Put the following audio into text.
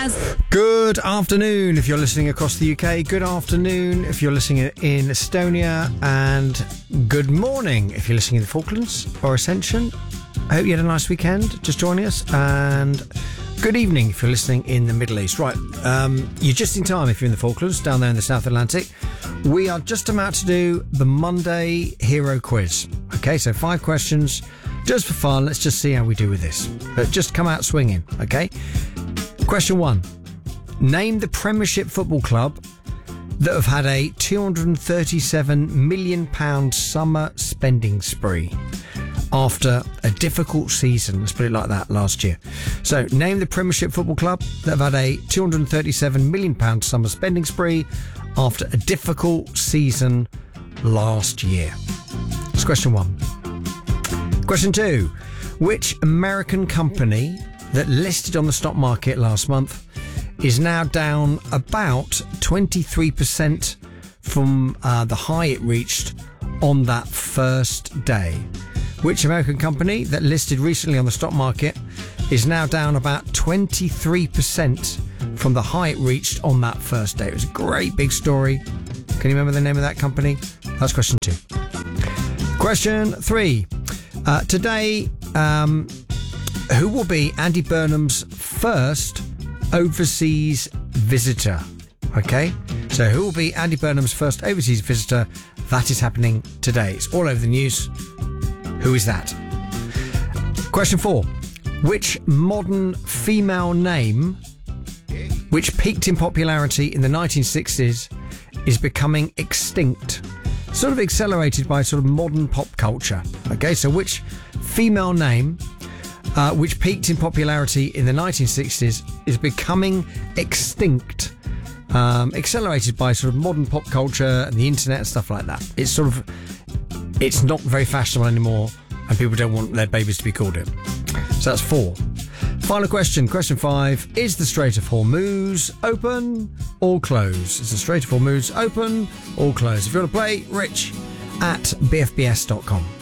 Gaz. Good afternoon if you're listening across the UK. Good afternoon if you're listening in Estonia. And good morning if you're listening in the Falklands or Ascension. I hope you had a nice weekend just joining us. And good evening if you're listening in the Middle East. Right, you're just in time if you're in the Falklands, down there in the South Atlantic. We are just about to do the Monday Hero Quiz. Okay, so 5 questions just for fun. Let's just see how we do with this. But just come out swinging, okay? Question 1. Name the Premiership Football Club that have had a £237 million summer spending spree after a difficult season, let's put it like that, last year. So, name the Premiership Football Club that have had a £237 million summer spending spree after a difficult season last year. That's question 1. Question 2. Which American company that listed on the stock market last month is now down about 23% from the high it reached on that first day? Which American company that listed recently on the stock market is now down about 23% from the high it reached on that first day? It was a great big story. Can you remember the name of that company? That's question 2. Question 3. Today, who will be Andy Burnham's first overseas visitor? Okay, so who will be Andy Burnham's first overseas visitor? That is happening today. It's all over the news. Who is that? Question 4. Which modern female name, which peaked in popularity in the 1960s, is becoming extinct? Sort of accelerated by sort of modern pop culture. Okay, so which female name, which peaked in popularity in the 1960s, is becoming extinct, accelerated by sort of modern pop culture and the internet and stuff like that? It's not very fashionable anymore, and people don't want their babies to be called it. So that's 4. Final question, question 5. Is the Strait of Hormuz open or closed? Is the Strait of Hormuz open or closed? If you want to play, Rich at bfbs.com.